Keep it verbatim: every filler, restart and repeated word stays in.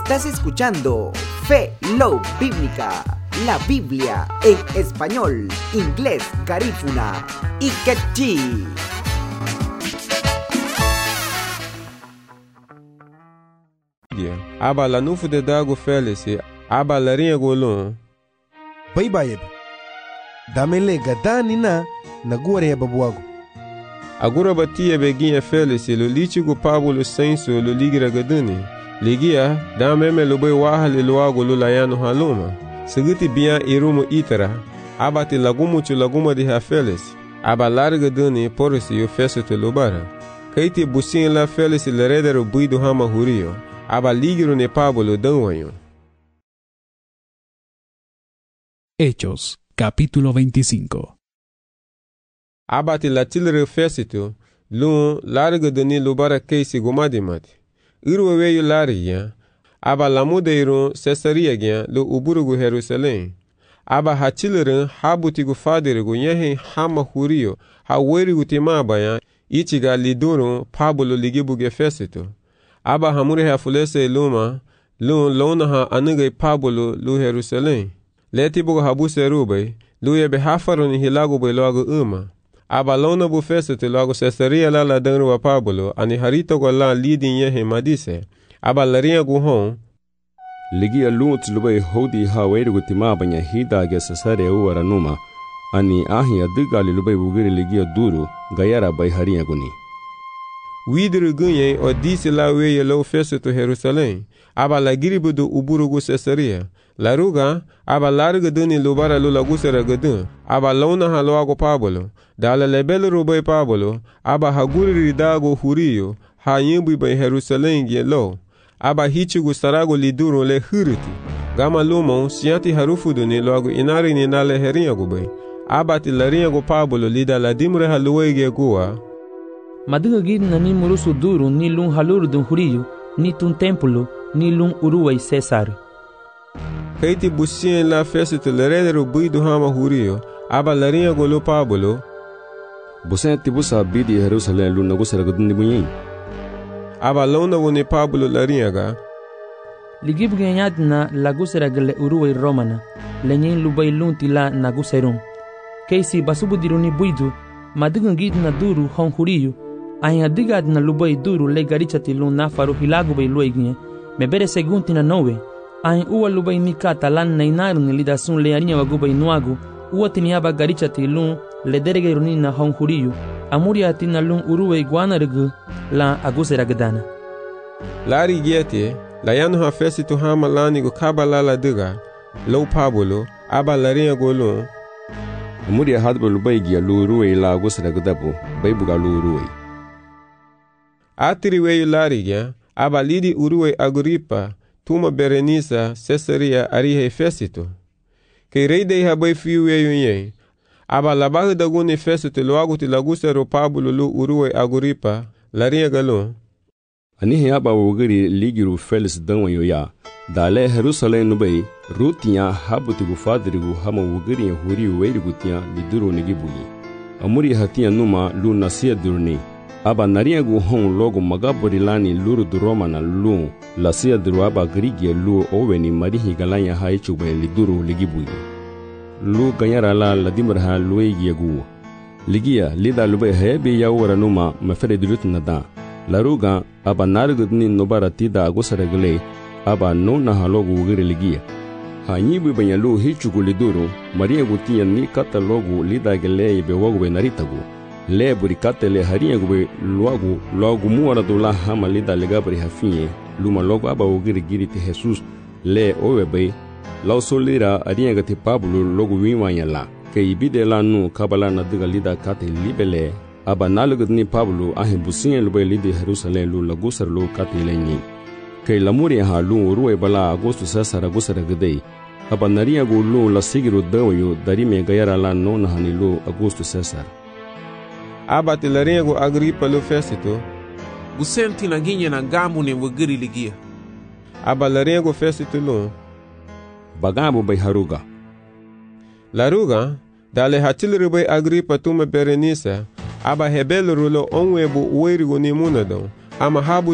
Estás escuchando Fe, Love Bíblica, la Biblia en español, inglés, garífuna y quechí. Aba la nufu de dago felisi, aba la rinha golon. Bai bayeb. Damele gadani na nagure babuago. Agora batia beginha felisi lo litigo Pablo senso lo ligira gadani. Ligia dame me lo bai wahali lo ago lo layano haloma. Seguti bia irumo itara. Aba te lagumo tu laguma de ha felisi. Aba larga dani porisi yo feso te lobara. Kaiti busin la felisi le redero buido hama hurio. Aba ligiro ne Pablo danwanyo. Hechos, capítulo veinticinco. Aba te latilre fesito, lun larga dani lobara keisi gomadimati. Irwe weyo lariya, aba lamudeiro Cesaria gyan lo uburugu Jerusalém. Aba hatilren habutigu faderigu nyehin hama hurio, ha werigu timabaya, itiga liduru Pablo ligibuge fesito. Aba hamure ha fulese luma, lun lona ha anigay Pablo lu Jerusalém. Leti buga habuse rubay, lu yebe hafaroni hilagu bay loagu uma. Aba lona bu fesito loagu Cesaria la la danruwa Pablo, ani harito go la lidin yehe madise. Aba larinha gu hon. Ligia lunt lubay hodi ha werigu timabanya hidage Cesaria uwara numa, ani ahi adigali lubay bugiri ligia duru, gayara bay harinha guni. Widru gunye o disi la weye lo fesito Jerusalém. Aba la giribu do uburugu Cesaria. La ruga, aba larga duni lubara lula gusera gadun. Aba lona ha loago Pablo. Da la lebele rubay Pablo. Aba ha guriri dago hurio. Ha yimbu ba Jerusalém gye lo. Aba hichugu sarago liduru le huriti. Gama lumon sianti harufu duni loago inari ni nale herinha gubay. Aba ti larinha go Pablo lida la dimre ha luwe gye gua. Madiga gidna ni murusu duru ni lun haluru dun hurio, ni tun templo, ni lun uruway Cesar. Kaiti busien la fesito le redero buido hama hurio, aba larinha golo Pablo. Busen tibusa bidi Jerusalém lu nagusera gadun bunyin. Aba lona wone Pablo larinha ga. Ligib ganyadna lagusera gale uruway Romana, lenyen lubay lunti la naguserum. Kaisi basubu diruni buido, madiga gidna duru hon hurio. Ahin adigad na lubay duru le garichati lun nafaru hilagu bay luegnye, me bere segunti na nowe. Ahin uwa lubay mikata lan na inaru ni lidasun le arinya wagubay nuagu, uwa tiniaba garichati lun le derege runin na hon huriyu, amuri atina lun uruwe guanargu la agusera gadana. Lari giete, la yanu ha fesitu hama lani go kabala la diga, lo Pablo, aba larinha golun. Amuri hadba lubay gia lu uruwe la agusera gadabu, baybuga lu uruwe. Atiri weyu larigia, aba lidi uruwe Agripa, tuma Berenice, Cesaria arihe fesito. Kei rei dei habai fiu weyu nye, aba labahu daguni fesito loagu ti lagusero Pablo lu uruwe Agripa, larinha galon. Anihe aba wugiri ligiru felis danwayo ya, dale Jerusalém nubay, rutia habutigu fadrigu hama wugiri huri weirigu tia liduru nigibugi. Amuri hatia numa lu nasia durni. Aba narinha gu hon logo magabori lani luru du Romana lu la sia duru aba grigia lu oweni marihi galanya haichu be liduru ligibuyi. Lu ganyara la la dimraha luegi gu. Ligia lida lube hebe ya wara numa mafere dilut nada. La ruga aba nargudni nobara tida agusara gale aba no na halogu ugiri ligia. Ha nyibu banya lu hichu gu liduru mariha gu tia ni kata logu lida gale be wagu be naritagu. Le burikate le harinha gube logo logo muara do la hama lida legabri hafinye luma logo aba ogiri giri te Jesus le owebe lao solira harinha gate Pablo logo wimanya la ke ibide la nu kabala na diga lida kate libele aba nalugni Pablo ahe businye lube lidi Jerusalem lu lagusar lu kate lenyi ke lamuri ha lu ruwe bala agosto sasara gusara gade aba naria go lu la sigiru dawayo darime gayara la no na hani lu agosto sasara. Aba te larinha go Agripa lo fesito. Busenti na ginye na gamu ne wugiri ligia. Aba larinha go fesito lo. Bagabu bay haruga. Laruga, dale hatilru bay Agripa tuma Berenice, aba hebelu lo onwe bu uerigo ni munadon. Ama habu